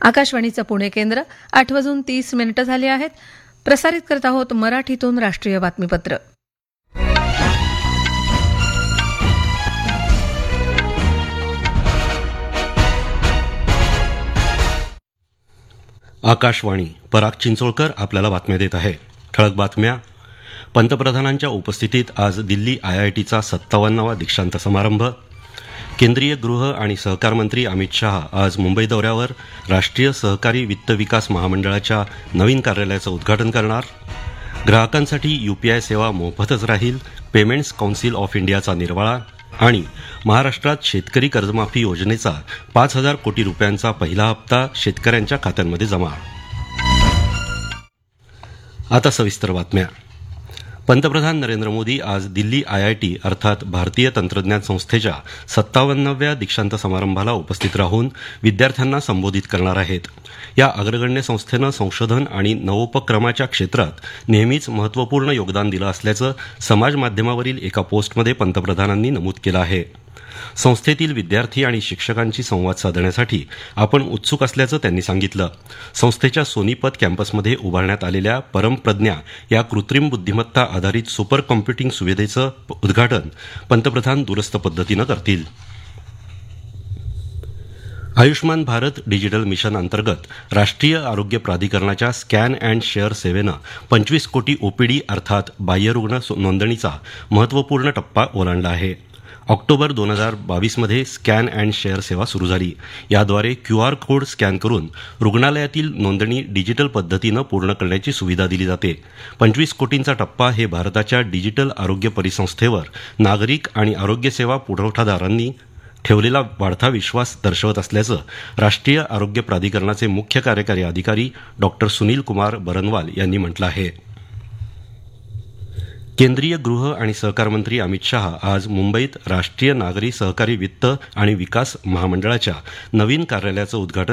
आकाशवाणीचं पुणे केंद्र 8:30 झाले आहेत. प्रसारित करत आहोत मराठीतून राष्ट्रीय बातमीपत्र. आकाशवाणी. पराग चिंचोळकर आपल्याला बातम्या देत आहे. ठळक बातम्या. पंतप्रधानांच्या उपस्थितीत आज दिल्ली आयआयटीचा 57वा दीक्षांत समारंभ. केंद्रीय गृह आणि सहकार मंत्री अमित शहा आज मुंबई दौऱ्यावर. राष्ट्रीय सहकारी वित्त विकास महामंडळाच्या नवीन कार्यालयाचं उद्घाटन करणार. ग्राहकांसाठी यूपीआय सेवा मोफतच राहील, पेमेंट्स कौन्सिल ऑफ इंडियाचा निर्वाळा. आणि महाराष्ट्रात शेतकरी कर्जमाफी योजनेचा 5,000 कोटी रुपयांचा पहिला हप्ता शेतकऱ्यांच्या खात्यांमध्ये जमा. आता सविस्तर बातम्या. पंतप्रधान नरेंद्र मोदी आज दिल्ली आयआयटी अर्थात भारतीय तंत्रज्ञान संस्थेच्या 57व्या दीक्षांत समारंभाला उपस्थित राहून विद्यार्थ्यांना संबोधित करणार आहेत. या अग्रगण्य संस्थेनं संशोधन आणि नवोपक्रमाच्या क्षेत्रात नेहमीच महत्त्वपूर्ण योगदान दिलं असल्याचं समाज माध्यमावरील एका पोस्टमध्ये पंतप्रधानांनी नमूद केलं आहे. संस्थेतील विद्यार्थी आणि शिक्षकांशी संवाद साधण्यासाठी आपण उत्सुक असल्याचं त्यांनी सांगितलं. संस्थेच्या सोनीपत कॅम्पसमध्ये उभारण्यात आलेल्या परमप्रज्ञा या कृत्रिम बुद्धिमत्ता आधारित सुपर कॉम्प्युटिंग सुविधेचं उद्घाटन पंतप्रधान दूरस्थ पद्धतीनं करतील. आयुष्मान भारत डिजिटल मिशन अंतर्गत राष्ट्रीय आरोग्य प्राधिकरणाच्या स्कॅन अँड शेअर सेवेनं 25 कोटी ओपीडी अर्थात बाह्यरुग्ण नोंदणीचा महत्त्वपूर्ण टप्पा ओलांडला आहे. ऑक्टोबर 2022मध्ये स्कॅन अँड शेअर सेवा सुरू झाली. याद्वारे QR कोड स्कॅन करून रुग्णालयातील नोंदणी डिजिटल पद्धतीनं पूर्ण करण्याची सुविधा दिली जाते. 25 कोटींचा टप्पा हे भारताच्या डिजिटल आरोग्य परिसंस्थेवर नागरिक आणि आरोग्यसेवा पुरवठादारांनी ठेवलेला वाढता विश्वास दर्शवत असल्याचं राष्ट्रीय आरोग्य प्राधिकरणाचे मुख्य कार्यकारी अधिकारी डॉ. सुनील कुमार बरनवाल यांनी म्हटलं आहे. केंद्रीय गृह आणि सहकार मंत्री अमित शहा आज मुंबईत राष्ट्रीय नागरी सहकारी वित्त आणि विकास महामंडळाच्या नवीन कार्यालयाचं उद्घाटन